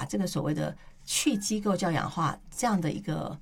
这个所谓的去机构教养化这样的一个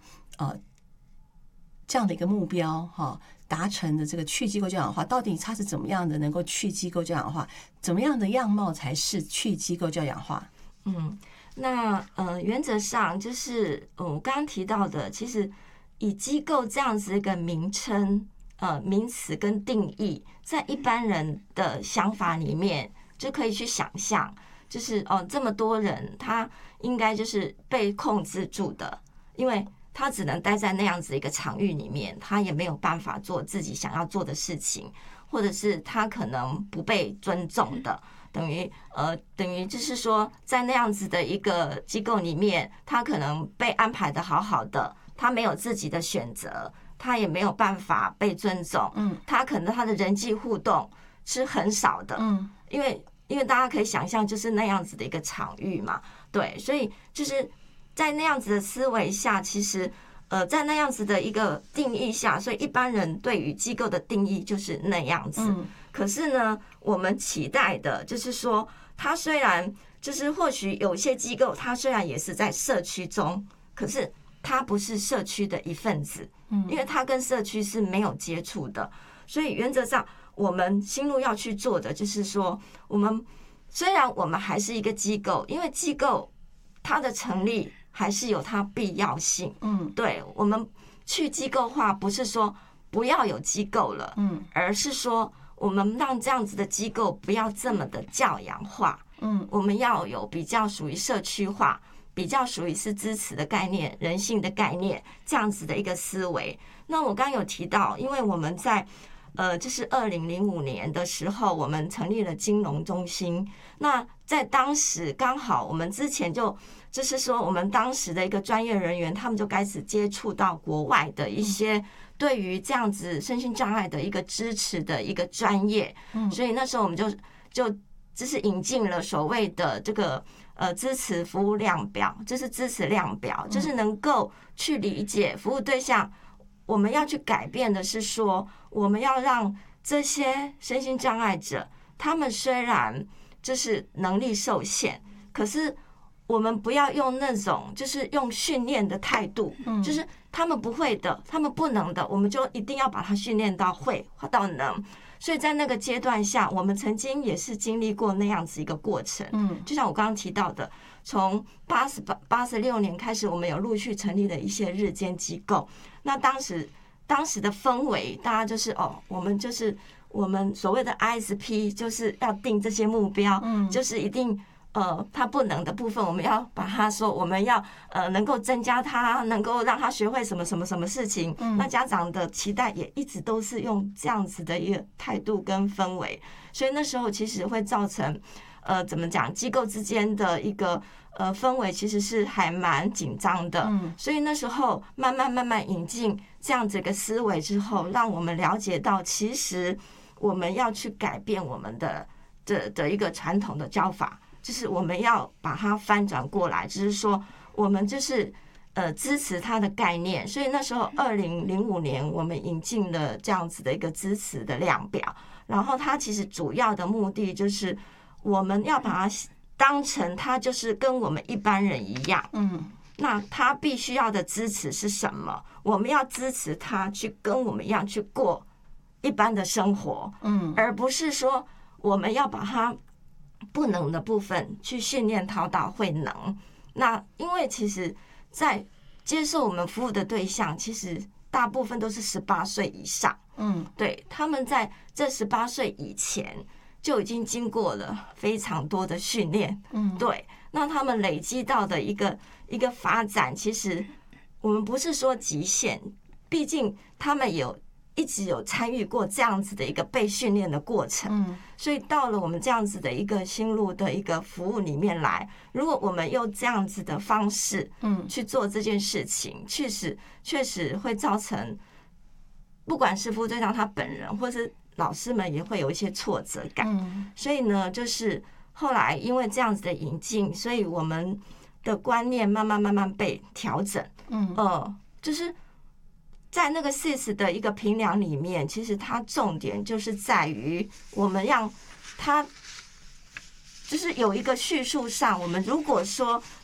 目标达成的这个去机构教养化，到底它是怎么样的能够去机构教养化？怎么样的样貌才是去机构教养化？ 那原则上就是我刚刚提到的，其实以机构这样子一个名称、名词跟定义，在一般人的想法里面就可以去想象，就是这么多人，他应该就是被控制住的，因为他只能待在那样子一个场域里面，他也没有办法做自己想要做的事情，或者是他可能不被尊重的，等于就是说，在那样子的一个机构里面，他可能被安排的好好的，他没有自己的选择，他也没有办法被尊重，他可能他的人际互动是很少的，因为大家可以想象，就是那样子的一个场域嘛，对，所以就是在那样子的思维下，其实在那样子的一个定义下，所以一般人对于机构的定义就是那样子。可是呢，我们期待的就是说，它虽然就是或许有些机构，它虽然也是在社区中，可是它不是社区的一份子，因为它跟社区是没有接触的。所以原则上，我们心路要去做的就是说，虽然我们还是一个机构，因为机构它的成立还是有它必要性。对，我们去机构化不是说不要有机构了，而是说我们让这样子的机构不要这么的教养化，我们要有比较属于社区化，比较属于是支持的概念、人性的概念这样子的一个思维。那我刚刚有提到，因为我们在就是2005年的时候，我们成立了金融中心。那在当时刚好我们之前就是说，我们当时的一个专业人员，他们就开始接触到国外的一些对于这样子身心障碍的一个支持的一个专业，所以那时候我们就是引进了所谓的这个支持服务量表，就是支持量表，就是能够去理解服务对象。我们要去改变的是说，我们要让这些身心障碍者，他们虽然就是能力受限，可是我们不要用那种就是用训练的态度，就是他们不会的，他们不能的，我们就一定要把他训练到会到能。所以在那个阶段下，我们曾经也是经历过那样子一个过程。就像我刚刚提到的，从86年开始，我们有陆续成立了一些日间机构。那当时的氛围，大家就是我们所谓的 ISP 就是要定这些目标，就是一定他不能的部分，我们要把他说，我们要能够增加他，能够让他学会什么什么什么事情。那家长的期待也一直都是用这样子的一个态度跟氛围，所以那时候其实会造成怎么讲，机构之间的一个氛围其实是还蛮紧张的。所以那时候慢慢引进这样子一个思维之后，让我们了解到，其实我们要去改变我们的一个传统的教法。就是我们要把它翻转过来，就是说我们就是支持它的概念。所以那时候2005年我们引进了这样子的一个支持的量表，然后它其实主要的目的就是我们要把它当成它就是跟我们一般人一样，那他必须要的支持是什么？我们要支持他去跟我们一样去过一般的生活，而不是说我们要把它不能的部分去训练他到会能。那因为其实在接受我们服务的对象，其实大部分都是18岁以上，对，他们在这18岁以前就已经经过了非常多的训练，对，那他们累积到的一个发展，其实我们不是说极限，毕竟他们一直有参与过这样子的一个被训练的过程，所以到了我们这样子的一个新路的一个服务里面来，如果我们用这样子的方式去做这件事情，确实会造成不管是服务对象他本人或是老师们也会有一些挫折感。所以呢，就是后来因为这样子的引进，所以我们的观念慢慢被调整，就是在那个 SIS 的一个评量里面，其实它重点就是在于我们让它就是有一个叙述上，我们如果说